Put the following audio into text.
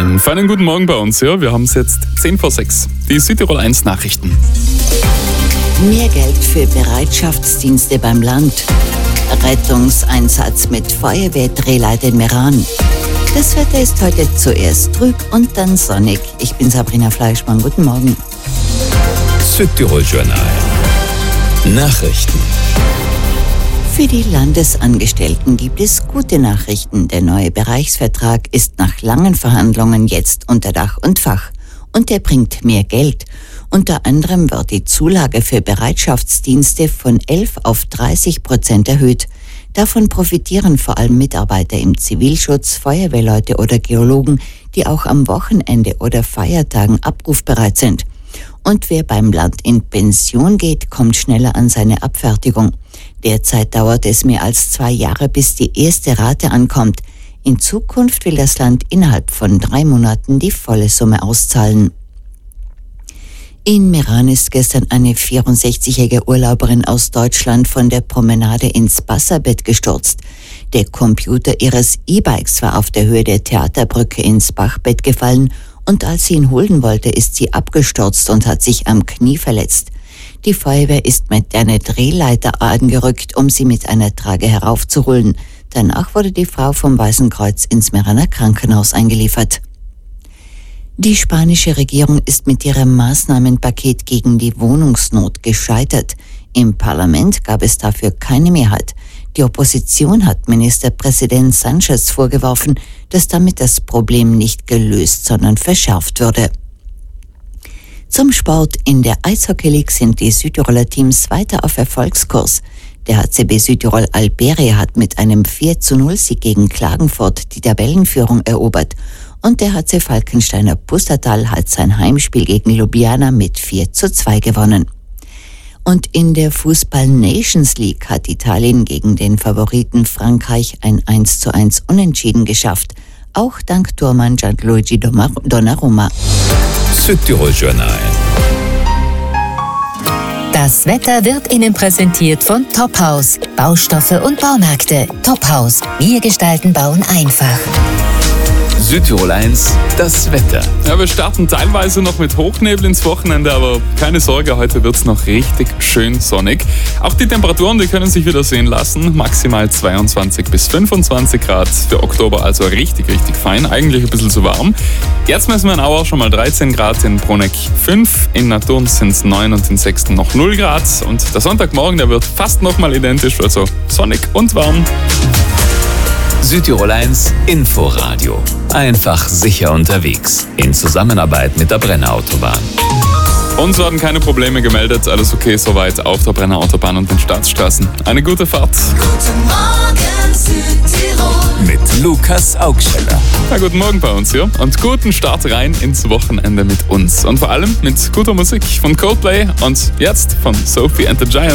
Einen feinen guten Morgen bei uns. Ja, wir haben es jetzt 10:06. Die Südtirol 1 Nachrichten. Mehr Geld für Bereitschaftsdienste beim Land. Rettungseinsatz mit Feuerwehrdrehleiter in Meran. Das Wetter ist heute zuerst trüb und dann sonnig. Ich bin Sabrina Fleischmann. Guten Morgen. Südtirol Journal. Nachrichten. Für die Landesangestellten gibt es gute Nachrichten. Der neue Bereichsvertrag ist nach langen Verhandlungen jetzt unter Dach und Fach. Und er bringt mehr Geld. Unter anderem wird die Zulage für Bereitschaftsdienste von 11 auf 30% erhöht. Davon profitieren vor allem Mitarbeiter im Zivilschutz, Feuerwehrleute oder Geologen, die auch am Wochenende oder Feiertagen abrufbereit sind. Und wer beim Land in Pension geht, kommt schneller an seine Abfertigung. Derzeit dauert es mehr als 2 Jahre, bis die erste Rate ankommt. In Zukunft will das Land innerhalb von 3 Monaten die volle Summe auszahlen. In Meran ist gestern eine 64-jährige Urlauberin aus Deutschland von der Promenade ins Wasserbett gestürzt. Der Computer ihres E-Bikes war auf der Höhe der Theaterbrücke ins Bachbett gefallen und als sie ihn holen wollte, ist sie abgestürzt und hat sich am Knie verletzt. Die Feuerwehr ist mit einer Drehleiter angerückt, um sie mit einer Trage heraufzuholen. Danach wurde die Frau vom Weißen Kreuz ins Meraner Krankenhaus eingeliefert. Die spanische Regierung ist mit ihrem Maßnahmenpaket gegen die Wohnungsnot gescheitert. Im Parlament gab es dafür keine Mehrheit. Die Opposition hat Ministerpräsident Sánchez vorgeworfen, dass damit das Problem nicht gelöst, sondern verschärft würde. Zum Sport: In der Eishockey League sind die Südtiroler Teams weiter auf Erfolgskurs. Der HCB Südtirol Alberia hat mit einem 4:0-Sieg gegen Klagenfurt die Tabellenführung erobert. Und der HC Falkensteiner Pustertal hat sein Heimspiel gegen Ljubljana mit 4:2 gewonnen. Und in der Fußball-Nations League hat Italien gegen den Favoriten Frankreich ein 1:1 Unentschieden geschafft. Auch dank Tormann Gianluigi Donnarumma. Südtirol Journal. Das Wetter wird Ihnen präsentiert von Tophaus. Baustoffe und Baumärkte. Tophaus. Wir gestalten Bauen einfach. Südtirol 1, das Wetter. Ja, wir starten teilweise noch mit Hochnebel ins Wochenende, aber keine Sorge, heute wird es noch richtig schön sonnig. Auch die Temperaturen, die können sich wieder sehen lassen. Maximal 22 bis 25 Grad für Oktober, also richtig, richtig fein. Eigentlich ein bisschen zu warm. Jetzt messen wir in Auer schon mal 13 Grad, in Bruneck 5, in Naturn sind es 9 und in Sexten noch 0 Grad. Und der Sonntagmorgen, der wird fast nochmal identisch, also sonnig und warm. Südtirol 1 Inforadio. Einfach sicher unterwegs. In Zusammenarbeit mit der Brenner Autobahn. Uns werden keine Probleme gemeldet, alles okay soweit auf der Brenner Autobahn und den Staatsstraßen. Eine gute Fahrt. Guten Morgen, Südtirol. Mit Lukas Augscheller. Ja, guten Morgen bei uns hier und guten Start rein ins Wochenende mit uns. Und vor allem mit guter Musik von Coldplay und jetzt von Sophie and the Giants.